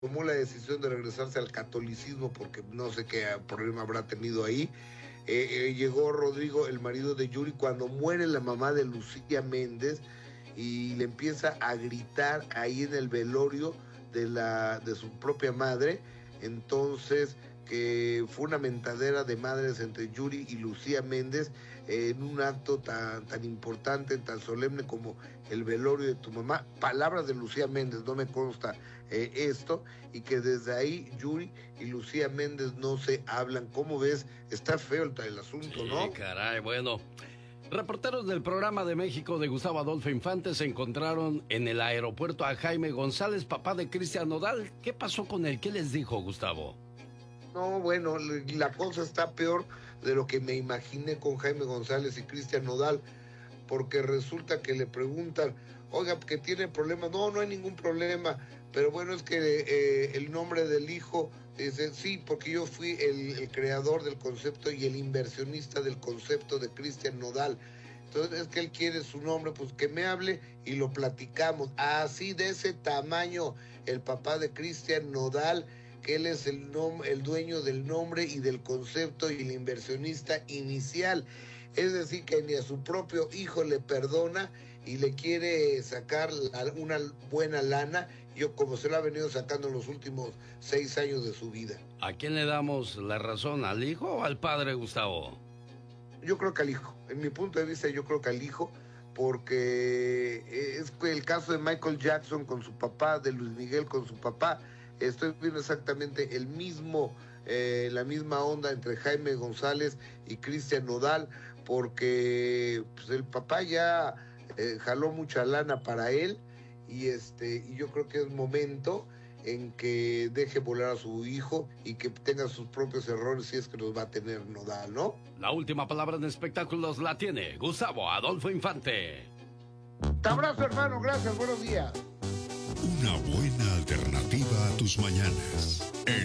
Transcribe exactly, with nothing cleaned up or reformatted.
tomó la decisión de regresarse al catolicismo porque no sé qué problema habrá tenido ahí. Eh, eh, llegó Rodrigo, el marido de Yuri, cuando muere la mamá de Lucía Méndez y le empieza a gritar ahí en el velorio de, la, de su propia madre. Entonces, que fue una mentadera de madres entre Yuri y Lucía Méndez eh, en un acto tan, tan importante, tan solemne como el velorio de tu mamá. Palabras de Lucía Méndez, no me consta eh, esto, y que desde ahí Yuri y Lucía Méndez no se hablan. ¿Cómo ves? Está feo el, el asunto, sí, ¿no? Caray, bueno. Reporteros del Programa de México de Gustavo Adolfo Infante se encontraron en el aeropuerto a Jaime González, papá de Cristian Nodal. ¿Qué pasó con él? ¿Qué les dijo, Gustavo? No, bueno, la cosa está peor de lo que me imaginé con Jaime González y Cristian Nodal, porque resulta que le preguntan, oiga, que tiene problemas. No, no hay ningún problema, pero bueno, es que eh, el nombre del hijo, dice, sí, porque yo fui el, el creador del concepto y el inversionista del concepto de Cristian Nodal. Entonces es que él quiere su nombre, pues que me hable y lo platicamos. Así de ese tamaño, el papá de Cristian Nodal, que él es el, nom- el dueño del nombre y del concepto y el inversionista inicial. Es decir, que ni a su propio hijo le perdona y le quiere sacar la, una buena lana, yo como se lo ha venido sacando en los últimos seis años de su vida. ¿A quién le damos la razón, al hijo o al padre, Gustavo? Yo creo que al hijo. En mi punto de vista, yo creo que al hijo, porque es el caso de Michael Jackson con su papá, de Luis Miguel con su papá. Estoy viendo exactamente el mismo, eh, la misma onda entre Jaime González y Cristian Nodal, porque pues, el papá ya eh, jaló mucha lana para él y este y yo creo que es momento en que deje volar a su hijo y que tenga sus propios errores si es que los va a tener Nodal, ¿no? La última palabra en espectáculos la tiene Gustavo Adolfo Infante. Te abrazo, hermano, gracias, buenos días. Una buena alternativa a tus mañanas.